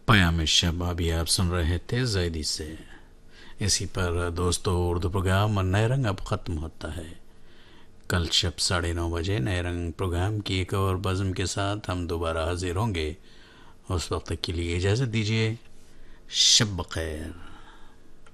पयाम शब अभी आप सुन रहे थे जैदी से। इसी पर दोस्तों उर्दू प्रोग्राम नए रंग अब ख़त्म होता है। कल शब 9:30 बजे नए रंग प्रोग्राम की एक और बज़म के साथ हम दोबारा हाजिर होंगे। उस वक्त के लिए इजाज़त दीजिए। शब बख़ैर।